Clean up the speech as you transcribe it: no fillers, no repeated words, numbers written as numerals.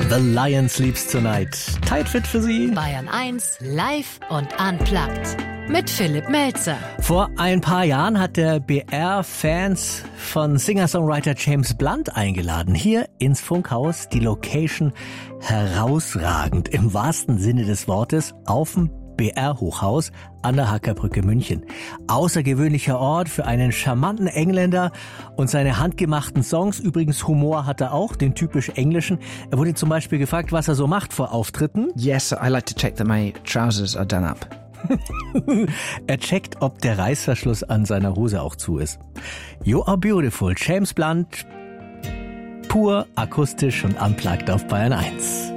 The Lion Sleeps Tonight. Tight Fit für Sie. Bayern 1 live und unplugged mit Philipp Melzer. Vor ein paar Jahren hat der BR Fans von Singer-Songwriter James Blunt eingeladen. Hier ins Funkhaus, die Location herausragend im wahrsten Sinne des Wortes auf dem BR-Hochhaus an der Hackerbrücke München. Außergewöhnlicher Ort für einen charmanten Engländer und seine handgemachten Songs. Übrigens Humor hat er auch, den typisch englischen. Er wurde zum Beispiel gefragt, was er so macht vor Auftritten. Yes, I like to check that my trousers are done up. Er checkt, ob der Reißverschluss an seiner Hose auch zu ist. You are beautiful, James Blunt, pur akustisch und unplugged auf Bayern 1.